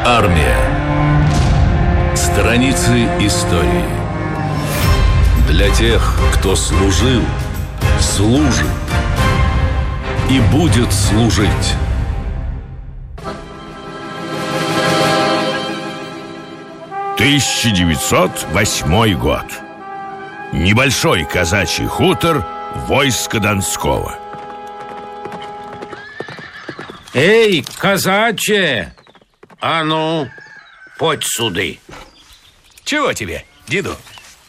Армия. Страницы истории. Для тех, кто служил, служит и будет служить. — 1908 год. Небольшой казачий хутор войска Донского. Эй, казаче! А ну, подь суды. Чего тебе, деду?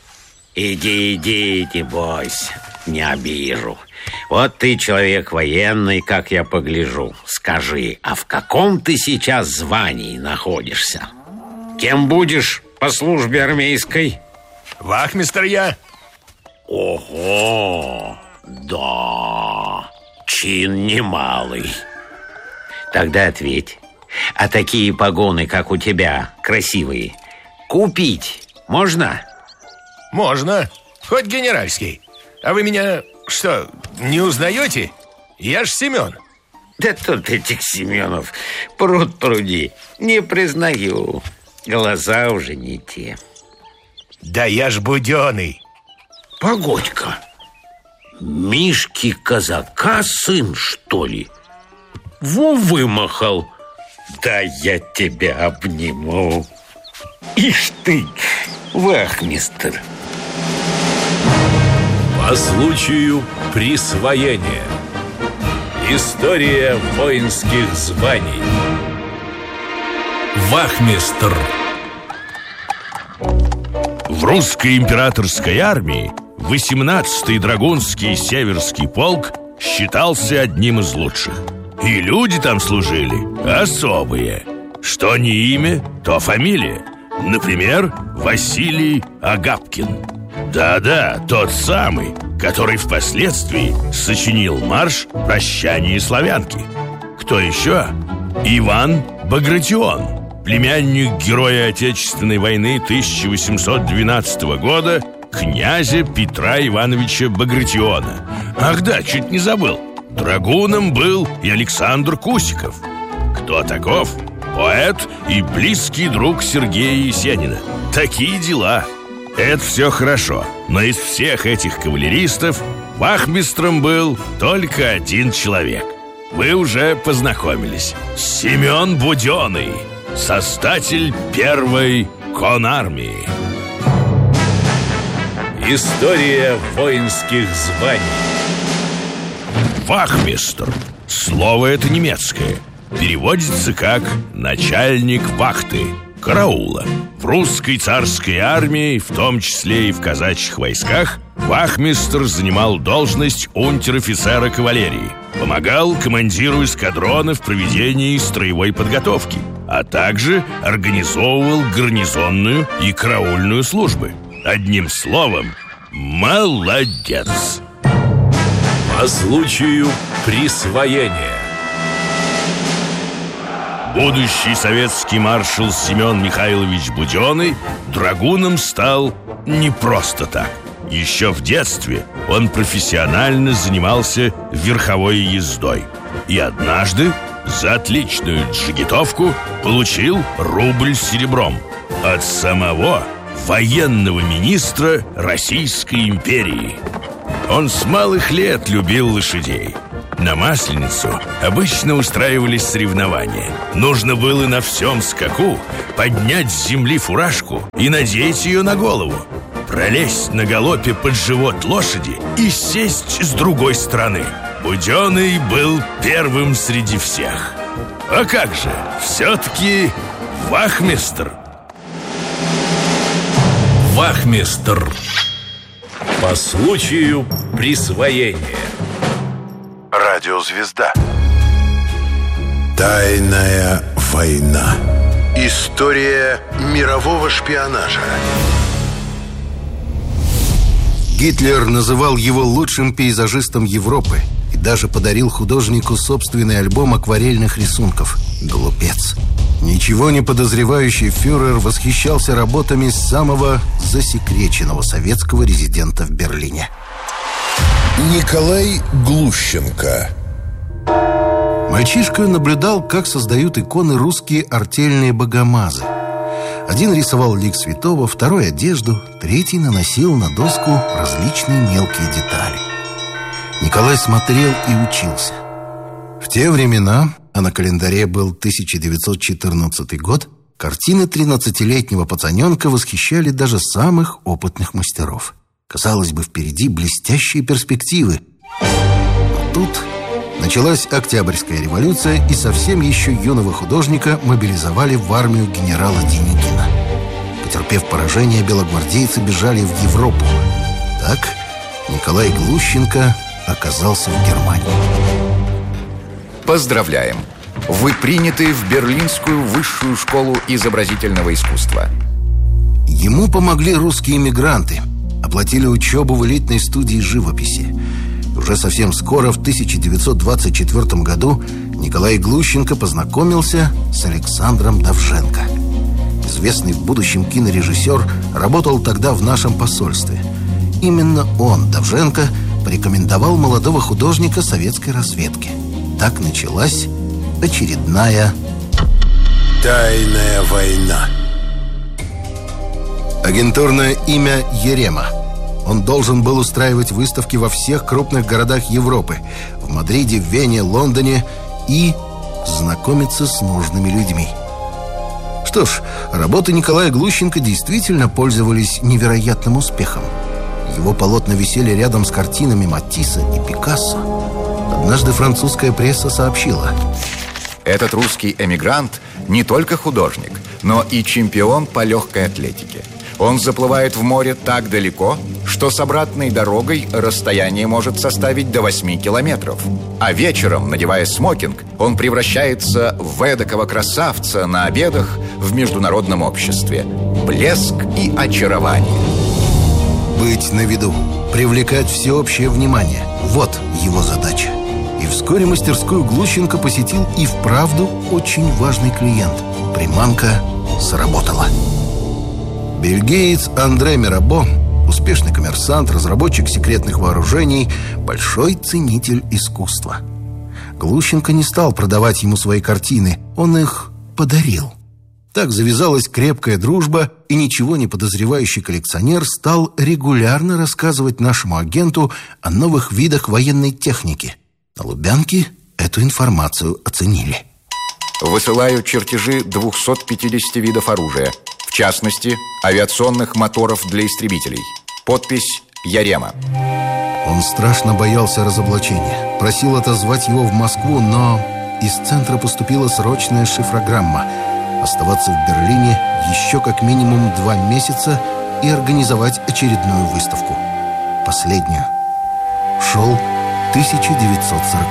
Иди, не бойся, не обижу. Вот ты человек военный, как я погляжу. Скажи, а в каком ты сейчас звании находишься? Кем будешь по службе армейской? Вахмистр я. Ого, да, чин немалый. Тогда ответь, а такие погоны, как у тебя, красивые, купить можно? Можно, хоть генеральский. А вы меня что, не узнаете? Я ж Семен. Да тут этих Семенов пруд пруди, не признаю. Глаза уже не те. Да я ж Буденный. Погодь-ка, Мишки казака сын, что ли? Во вымахал. Да я тебя обниму. Ишь ты, вахмистр. По случаю присвоения. История воинских званий. Вахмистр. В русской императорской армии 18-й Драгунский Северский полк считался одним из лучших. И люди там служили особые. Что не имя, то фамилия. Например, Василий Агапкин. Да-да, тот самый, который впоследствии сочинил марш «Прощание славянки». Кто еще? Иван Багратион, племянник героя Отечественной войны 1812 года, князя Петра Ивановича Багратиона. Ах да, чуть не забыл. Драгуном был и Александр Кусиков. Кто таков? Поэт и близкий друг Сергея Есенина. Такие дела. Это все хорошо, но из всех этих кавалеристов вахмистром был только один человек. Вы уже познакомились. Семен Буденный, создатель первой конармии. История воинских званий. Вахмистр. Слово это немецкое. Переводится как «начальник вахты», караула. В русской царской армии, в том числе и в казачьих войсках, вахмистр занимал должность унтер-офицера кавалерии. Помогал командиру эскадрона в проведении строевой подготовки, а также организовывал гарнизонную и караульную службы. Одним словом, молодец. По случаю присвоения. Будущий советский маршал Семен Михайлович Буденный драгуном стал не просто так. Еще в детстве он профессионально занимался верховой ездой. И однажды за отличную джигитовку получил рубль серебром от самого военного министра Российской империи. Он с малых лет любил лошадей. На Масленицу обычно устраивались соревнования. Нужно было на всем скаку поднять с земли фуражку и надеть ее на голову, пролезть на галопе под живот лошади и сесть с другой стороны. Буденный был первым среди всех. А как же, все-таки вахмистр. Вахмистр. По случаю присвоения. Радиозвезда. Тайная война. История мирового шпионажа. Гитлер называл его лучшим пейзажистом Европы и даже подарил художнику собственный альбом акварельных рисунков. Глупец. Ничего не подозревающий фюрер восхищался работами самого засекреченного советского резидента в Берлине. Николай Глущенко. Мальчишка наблюдал, как создают иконы русские артельные богомазы. Один рисовал лик святого, второй одежду, третий наносил на доску различные мелкие детали. Николай смотрел и учился. В те времена, а на календаре был 1914 год, картины 13-летнего пацаненка восхищали даже самых опытных мастеров. Казалось бы, впереди блестящие перспективы. Но тут началась Октябрьская революция, и совсем еще юного художника мобилизовали в армию генерала Деникина. Потерпев поражение, белогвардейцы бежали в Европу. Так Николай Глущенко оказался в Германии. Поздравляем! Вы приняты в Берлинскую высшую школу изобразительного искусства. Ему помогли русские эмигранты, оплатили учебу в элитной студии живописи. Уже совсем скоро, в 1924 году, Николай Глущенко познакомился с Александром Довженко. Известный в будущем кинорежиссер работал тогда в нашем посольстве. Именно он, Довженко, порекомендовал молодого художника советской разведке. Так началась очередная Тайная война. агентурное имя Ерема. Он должен был устраивать выставки во всех крупных городах Европы, в Мадриде, в Вене, Лондоне, и знакомиться с нужными людьми. Что ж, работы Николая Глущенко действительно пользовались невероятным успехом. Его полотна висели рядом с картинами Матисса и Пикассо. Однажды французская пресса сообщила: Этот русский эмигрант не только художник, но и чемпион по легкой атлетике. Он заплывает в море так далеко, что с обратной дорогой расстояние может составить до 8 километров. А вечером, надевая смокинг, он превращается в эдакого красавца на обедах в международном обществе. Блеск и очарование. быть на виду, привлекать всеобщее внимание. Вот его задача. И вскоре мастерскую Глущенко посетил и вправду очень важный клиент. Приманка сработала. Бельгиец Андре Мирабо, успешный коммерсант, разработчик секретных вооружений, большой ценитель искусства. Глущенко не стал продавать ему свои картины, он их подарил. Так завязалась крепкая дружба, и ничего не подозревающий коллекционер стал регулярно рассказывать нашему агенту о новых видах военной техники. На Лубянке эту информацию оценили. Высылаю чертежи 250 видов оружия, в частности, авиационных моторов для истребителей. Подпись «Ярема». Он страшно боялся разоблачения. Просил отозвать его в Москву, но из центра поступила срочная шифрограмма. Оставаться в Берлине еще как минимум 2 месяца и организовать очередную выставку. Последнюю. Шел 1940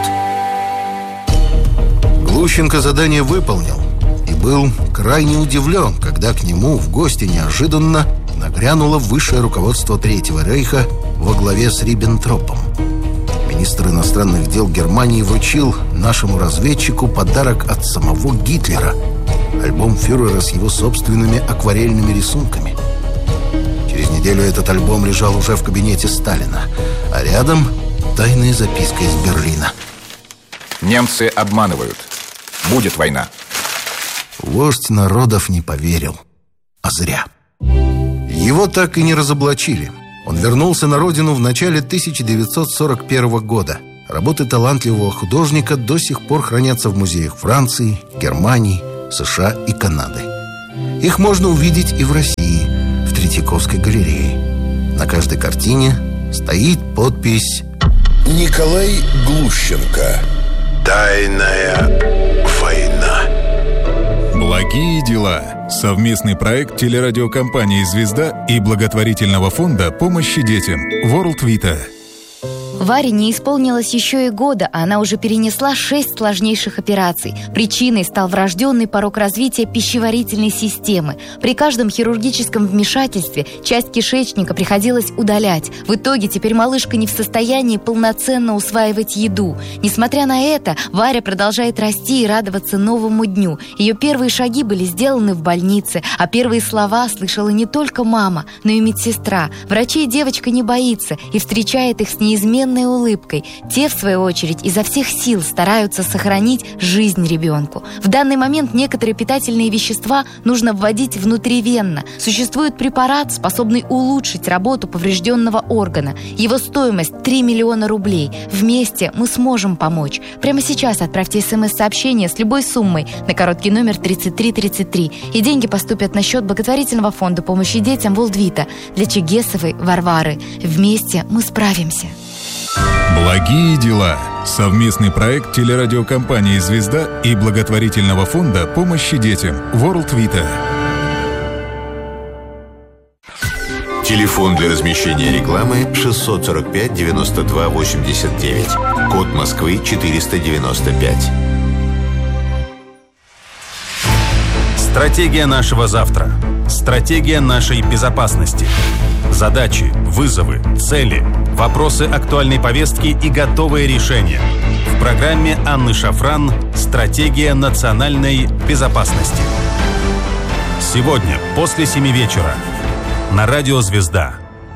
год. Глущенко задание выполнил и был крайне удивлен, когда к нему в гости неожиданно нагрянуло высшее руководство Третьего рейха во главе с Риббентропом. Министр иностранных дел Германии вручил нашему разведчику подарок от самого Гитлера – альбом фюрера с его собственными акварельными рисунками. Через неделю этот альбом лежал уже в кабинете Сталина, а рядом тайная записка из Берлина. Немцы обманывают. Будет война. Вождь народов не поверил. А зря. Его так и не разоблачили. Он вернулся на родину в начале 1941 года. Работы талантливого художника до сих пор хранятся в музеях Франции, Германии, США и Канады. Их можно увидеть и в России, в Третьяковской галерее. На каждой картине стоит подпись Николай Глущенко. Тайная война. Благие дела. Совместный проект телерадиокомпании «Звезда» и благотворительного фонда помощи детям World Vita. Варе не исполнилось еще и года, а она уже перенесла 6 сложнейших операций. Причиной стал врожденный порок развития пищеварительной системы. При каждом хирургическом вмешательстве часть кишечника приходилось удалять. В итоге теперь малышка не в состоянии полноценно усваивать еду. Несмотря на это, Варя продолжает расти и радоваться новому дню. Ее первые шаги были сделаны в больнице, а первые слова слышала не только мама, но и медсестра. Врачей девочка не боится и встречает их с неизменной откровенной улыбкой. Те, в свою очередь, изо всех сил стараются сохранить жизнь ребенку. В данный момент некоторые питательные вещества нужно вводить внутривенно. Существует препарат, способный улучшить работу поврежденного органа. Его стоимость 3 миллиона рублей. Вместе мы сможем помочь. Прямо сейчас отправьте смс-сообщение с любой суммой на короткий номер 3333, и деньги поступят на счет благотворительного фонда помощи детям Волдвита для Чегесовой Варвары. Вместе мы справимся. Благие дела. Совместный проект телерадиокомпании «Звезда» и благотворительного фонда помощи детям World Vita. Телефон для размещения рекламы 645 92 89. Код Москвы 495. Стратегия нашего завтра. Стратегия нашей безопасности. Задачи, вызовы, цели, вопросы актуальной повестки и готовые решения. В программе Анны Шафран «Стратегия национальной безопасности». Сегодня после 7 вечера на радио «Звезда».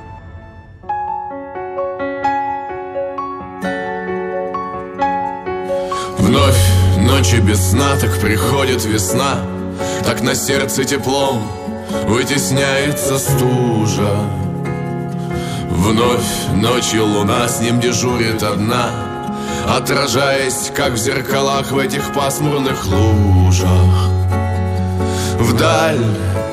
Вновь ночи без сна, так приходит весна, так на сердце теплом вытесняется стужа. Вновь ночью луна с ним дежурит одна, отражаясь, как в зеркалах в этих пасмурных лужах. Вдаль